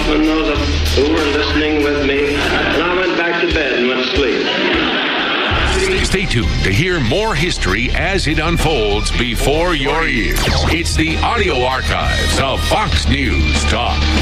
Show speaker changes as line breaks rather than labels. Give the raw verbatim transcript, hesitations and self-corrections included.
and those who were listening with me, and I went back to bed and went to sleep.
Stay tuned to hear more history as it unfolds before your ears. It's the audio archives of Fox News Talk.